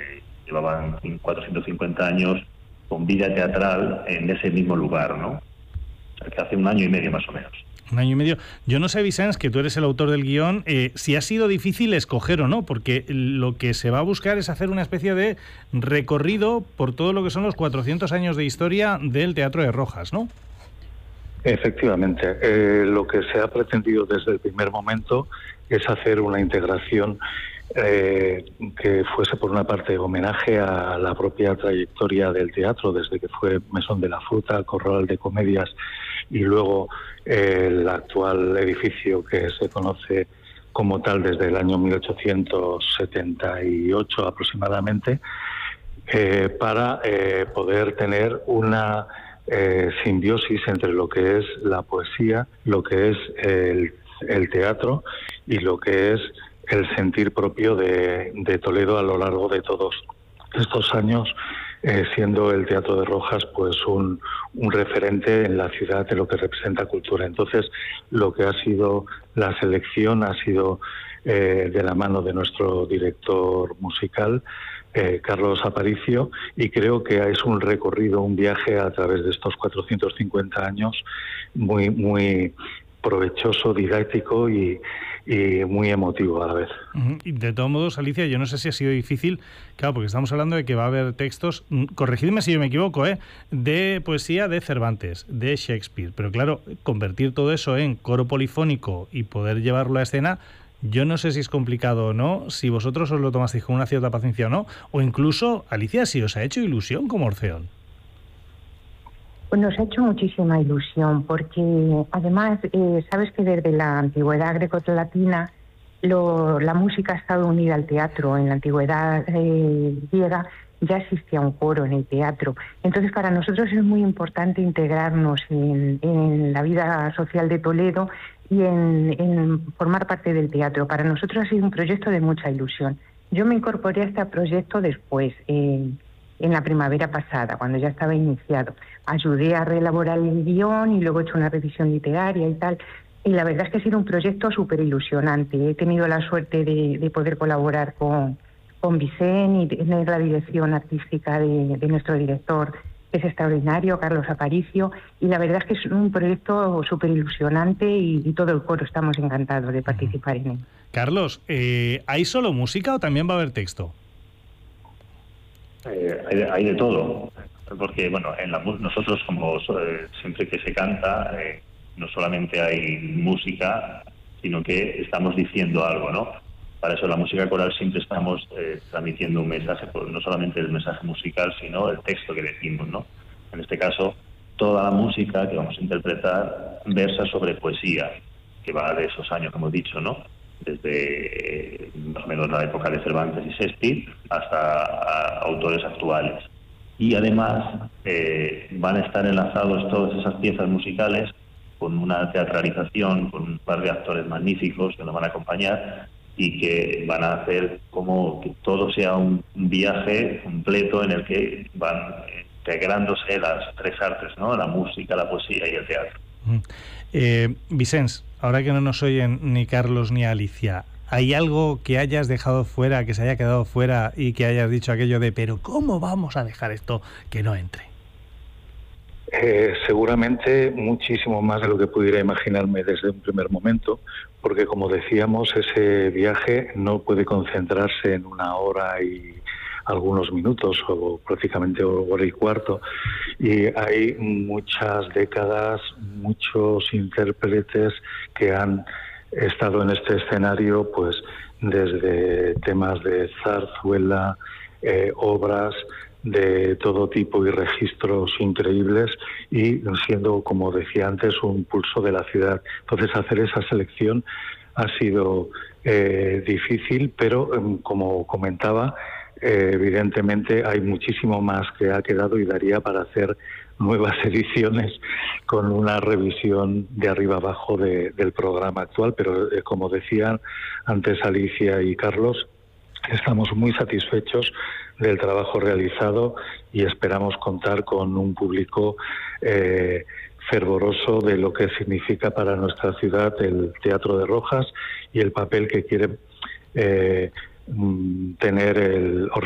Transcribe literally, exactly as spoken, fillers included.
eh, llevaban cuatrocientos cincuenta años con vida teatral en ese mismo lugar, ¿no? O sea, que hace un año y medio más o menos. Un año y medio. Yo no sé, Vicens, que tú eres el autor del guión, eh, si ha sido difícil escoger o no, porque lo que se va a buscar es hacer una especie de recorrido por todo lo que son los cuatrocientos años de historia del Teatro de Rojas, ¿no? Efectivamente. Eh, lo que se ha pretendido desde el primer momento es hacer una integración eh, que fuese, por una parte, homenaje a la propia trayectoria del teatro, desde que fue Mesón de la Fruta, Corral de Comedias, y luego eh, el actual edificio que se conoce como tal desde el año mil ochocientos setenta y ocho aproximadamente, eh, para eh, poder tener una eh, simbiosis entre lo que es la poesía, lo que es el, el teatro y lo que es el sentir propio de, de Toledo a lo largo de todos estos años, eh, siendo el Teatro de Rojas pues un, un referente en la ciudad de lo que representa cultura. Entonces, lo que ha sido la selección ha sido eh, de la mano de nuestro director musical, eh, Carlos Aparicio, y creo que es un recorrido, un viaje a través de estos cuatrocientos cincuenta años muy, muy provechoso, didáctico y, y muy emotivo a la vez. Uh-huh. Y de todos modos, Alicia, yo no sé si ha sido difícil, claro, porque estamos hablando de que va a haber textos, corregidme si yo me equivoco, ¿eh? de poesía de Cervantes, de Shakespeare, pero claro, convertir todo eso en coro polifónico y poder llevarlo a escena, yo no sé si es complicado o no, si vosotros os lo tomasteis con una cierta paciencia o no, o incluso, Alicia, si os ha hecho ilusión como Orfeón. Pues nos ha hecho muchísima ilusión, porque además, eh, sabes que desde la antigüedad grecolatina lo, la música ha estado unida al teatro. En la antigüedad eh, griega ya existía un coro en el teatro. Entonces, para nosotros es muy importante integrarnos en, en la vida social de Toledo y en, en formar parte del teatro. Para nosotros ha sido un proyecto de mucha ilusión. Yo me incorporé a este proyecto después, eh, en la primavera pasada, cuando ya estaba iniciado. Ayudé a reelaborar el guión y luego he hecho una revisión literaria y tal. Y la verdad es que ha sido un proyecto súper ilusionante. He tenido la suerte de, de poder colaborar con, con Vicent y tener la dirección artística de, de nuestro director, que es extraordinario, Carlos Aparicio. Y la verdad es que es un proyecto súper ilusionante y, y todo el coro estamos encantados de participar en él. Carlos, eh, ¿hay solo música o también va a haber texto? Eh, hay, de, hay de todo, porque bueno, en la, nosotros como eh, siempre que se canta, eh, no solamente hay música, sino que estamos diciendo algo, ¿no? Para eso la música coral siempre estamos eh, transmitiendo un mensaje, no solamente el mensaje musical, sino el texto que decimos, ¿no? En este caso, toda la música que vamos a interpretar versa sobre poesía, que va de esos años que hemos dicho, ¿no? Desde eh, más o menos la época de Cervantes y Shakespeare hasta a, autores actuales. Y además eh, van a estar enlazados todas esas piezas musicales con una teatralización, con un par de actores magníficos que nos van a acompañar y que van a hacer como que todo sea un viaje completo en el que van integrándose las tres artes, ¿no? La música, la poesía y el teatro. Eh, Vicens, ahora que no nos oyen ni Carlos ni Alicia, ¿hay algo que hayas dejado fuera, que se haya quedado fuera y que hayas dicho aquello de pero ¿cómo vamos a dejar esto que no entre? Eh, seguramente muchísimo más de lo que pudiera imaginarme desde un primer momento, porque como decíamos, ese viaje no puede concentrarse en una hora y algunos minutos o prácticamente hora y cuarto, y hay muchas décadas, muchos intérpretes que han estado en este escenario pues desde temas de zarzuela, eh, obras de todo tipo y registros increíbles, y siendo, como decía antes, un pulso de la ciudad. Entonces, hacer esa selección ha sido eh, difícil, pero eh, como comentaba, eh, evidentemente hay muchísimo más que ha quedado y daría para hacer nuevas ediciones con una revisión de arriba abajo de, del programa actual, pero eh, como decían antes Alicia y Carlos, estamos muy satisfechos del trabajo realizado y esperamos contar con un público eh, fervoroso de lo que significa para nuestra ciudad el Teatro de Rojas y el papel que quiere eh, tener el